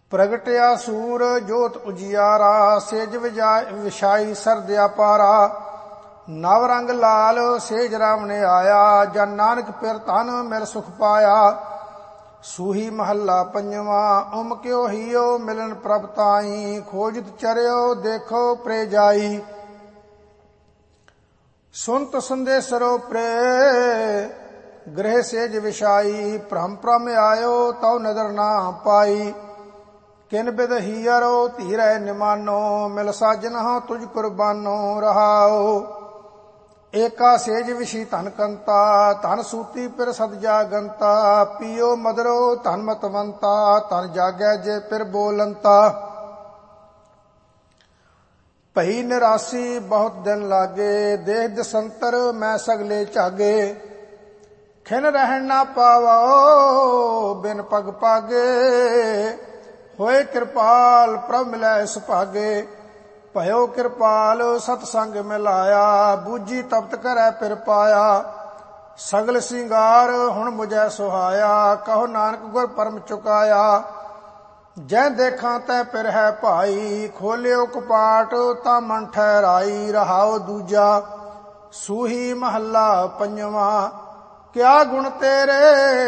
ਪ੍ਰਗਟਿਆ ਸੂਰ ਜੋਤ ਉਜਿਆਰਾ, ਸੇਜ ਵਿਛਾਈ ਸਰਦਿਆ ਪਾਰਾ। ਨਵ ਰੰਗ ਲਾਲ ਸੇਜ ਰਾਮ ਨੇ ਆਇਆ, ਜਨ ਨਾਨਕ ਪਿਰ ਧਨ ਮਿਲ ਸੁਖ ਪਾਇਆ। ਸੂਹੀ ਮਹੱਲਾ ਪੰਜਵਾਂ। ਓਮ ਕਿਉ ਹੀਓ ਮਿਲਨ ਪ੍ਰਭ ਤਾਈ, ਖੋਜਤ ਚਰਿਓ ਦੇਖੋ ਪ੍ਰੇ ਜਾਈ। ਸੁਨਤ ਸੰਦੇਸਰੋ ਪ੍ਰੇ ਗ੍ਰਹਿ ਸੇਜ ਵਿਛਾਈ, ਭ੍ਰਮ ਭ੍ਰਮ ਆਇਓ ਤਉ ਨਦਰ ਨਾ ਪਾਈ। ਕਿਨ ਬਿਦ ਹੀਅਰੋ ਧੀਰੈ ਨਿਮਾਨੋ, ਮਿਲ ਸਾਜਨ ਹਾਂ ਤੁਝ ਕੁਰਬਾਨੋ ਰਹਾਓ। ਏਕਾ ਸੇਜ ਵਿਛੀ ਧਨ ਕੰਤਾ, ਧਨ ਸੂਤੀ ਪਿਰ ਸਦ ਜਾਗੰਤਾ। ਪੀਓ ਮਦਰੋ ਧਨ ਮਤਵੰਤਾ, ਧਨ ਜਾਗੈ ਜੇ ਪਿਰ ਬੋਲੰਤਾ। ਭਈ ਨਿਰਾਸੀ ਬਹੁਤ ਦਿਨ ਲਾਗੇ, ਦੇਹ ਦਸੰਤਰ ਮੈਂ ਸਗਲੇ ਝਾਗੇ। ਖਿਨ ਰਹਿਣ ਨਾ ਪਾਵੋ ਬਿਨ ਪਗ ਪਾਗੇ, ਹੋਏ ਕਿਰਪਾਲ ਪ੍ਰਭ ਮਿਲੈ ਸੁਭਾਗੇ। ਭਇਓ ਕਿਰਪਾਲ ਸਤ ਸੰਗ ਮਿਲਾਇਆ, ਬੂਝੀ ਤਪਤ ਕਰੈ ਪਿਰ ਪਾਇਆ। ਸਗਲ ਸਿੰਗਾਰ ਹੁਣ ਮੁਝੈ ਸੁਹਾਇਆ, ਕਹੋ ਨਾਨਕ ਗੁਰ ਪਰਮ ਚੁਕਾਇਆ। ਜੈ ਦੇਖਾਂ ਤੈ ਪਿਰ ਹੈ ਭਾਈ, ਖੋਲਿਓ ਕਪਾਟ ਤਾਂ ਮਨ ਠਹਿਰਾਈ। ਰਹਾਉ ਦੂਜਾ। ਸੂਹੀ ਮਹੱਲਾ ਪੰਜਵਾਂ। ਕਿਆ ਗੁਣ ਤੇਰੇ